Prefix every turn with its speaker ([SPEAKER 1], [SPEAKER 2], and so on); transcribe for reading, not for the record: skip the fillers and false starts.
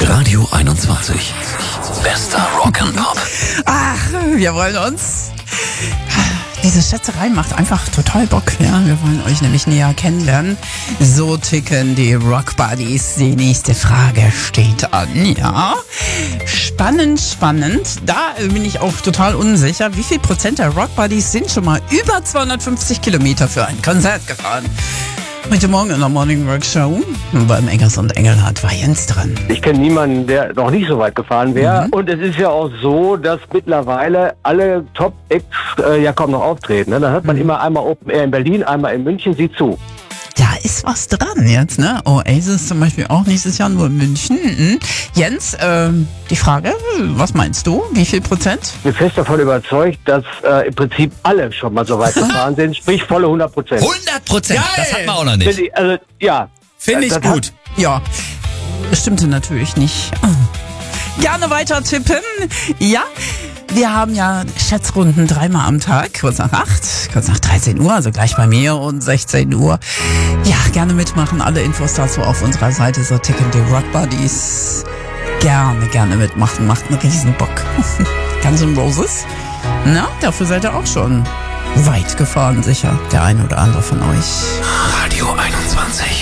[SPEAKER 1] Radio 21. Bester Rock'n'Pop.
[SPEAKER 2] Ach, wir wollen uns... Diese Schätzerei macht einfach total Bock. Ja? Wir wollen euch nämlich näher kennenlernen. So ticken die Rock Buddies. Die nächste Frage steht an. Ja, spannend. Da bin ich auch total unsicher. Wie viel Prozent der Rock Buddies sind schon mal über 250 Kilometer für ein Konzert gefahren? Heute Morgen in der Morning Rock Show beim Eggers und Engelhardt war Jens dran.
[SPEAKER 3] Ich kenne niemanden, der noch nicht so weit gefahren wäre. Und es ist ja auch so, dass mittlerweile alle Top-Acts ja kaum noch auftreten. Ne? Da hört man immer einmal Open Air in Berlin, einmal in München, sieh zu.
[SPEAKER 2] Da ist was dran jetzt, ne? Oasis zum Beispiel auch nächstes Jahr nur in München. Jens, die Frage, was meinst du? Wie viel Prozent?
[SPEAKER 3] Ich bin fest davon überzeugt, dass im Prinzip alle schon mal so weit gefahren sind, sprich volle 100%.
[SPEAKER 1] 100%? Das hat man auch noch nicht.
[SPEAKER 3] Also, ja.
[SPEAKER 1] Finde ich gut.
[SPEAKER 2] Ja, das stimmte natürlich nicht. Gerne weiter tippen. Ja, wir haben ja Schätzrunden 3-mal am Tag, kurz nach 8, kurz nach 13 Uhr, also gleich bei mir und 16 Uhr. Ja, gerne mitmachen. Alle Infos dazu auf unserer Seite, so ticken die Rock Buddies. Gerne mitmachen, macht einen riesen Bock. Guns N' Roses? Na, dafür seid ihr auch schon weit gefahren, sicher. Der eine oder andere von euch.
[SPEAKER 1] Radio 21.